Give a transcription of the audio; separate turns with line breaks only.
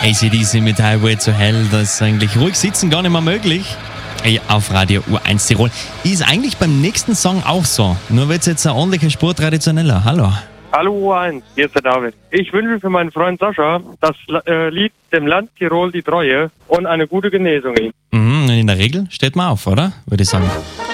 AC/DC mit Highway to Hell, das ist eigentlich ruhig sitzen gar nicht mehr möglich. Ey, auf Radio U1 Tirol. Ist eigentlich beim nächsten Song auch so. Nur wird es jetzt eine ordentliche Spur traditioneller. Hallo.
Hallo U1, hier ist der David. Ich wünsche für meinen Freund Sascha das Lied Dem Land Tirol die Treue und eine gute Genesung ihm.
In der Regel steht man auf, oder? Würde ich sagen.